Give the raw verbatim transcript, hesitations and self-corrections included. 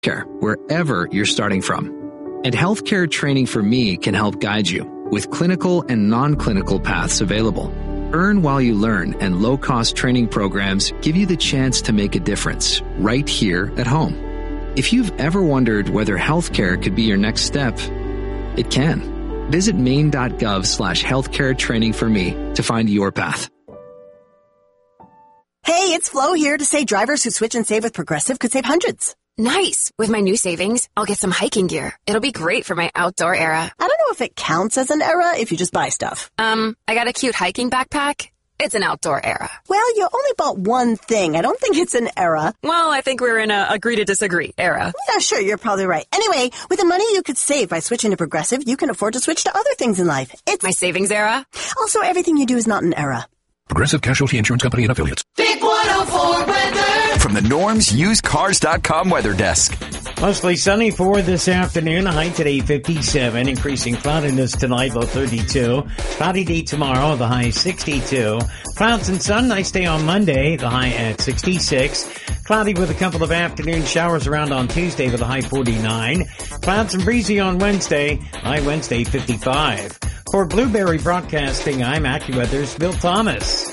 care wherever you're starting from. And Healthcare Training for Me can help guide you with clinical and non-clinical paths available. Earn while you learn, and low-cost training programs give you the chance to make a difference right here at home. If you've ever wondered whether healthcare could be your next step, it can. Visit maine.gov slash healthcare training for me to find your path. Hey, it's Flo here to say drivers who switch and save with Progressive could save hundreds. Nice. With my new savings, I'll get some hiking gear. It'll be great for my outdoor era. I don't know if it counts as an era if you just buy stuff. Um, I got a cute hiking backpack. It's an outdoor era. Well, you only bought one thing. I don't think it's an era. Well, I think we're in a agree to disagree era. Yeah, sure, you're probably right. Anyway, with the money you could save by switching to Progressive, you can afford to switch to other things in life. It's my savings era. Also, everything you do is not an era. Progressive Casualty Insurance Company and Affiliates. Big one oh four weather. From the Norm's Used Cars dot com weather desk. Mostly sunny for this afternoon. A high today fifty-seven. Increasing cloudiness tonight, low thirty-two. Cloudy day tomorrow, the high sixty-two. Clouds and sun, nice day on Monday, the high at sixty-six. Cloudy with a couple of afternoon showers around on Tuesday with a high forty-nine. Clouds and breezy on Wednesday, high Wednesday fifty-five. For Blueberry Broadcasting, I'm AccuWeather's Bill Thomas.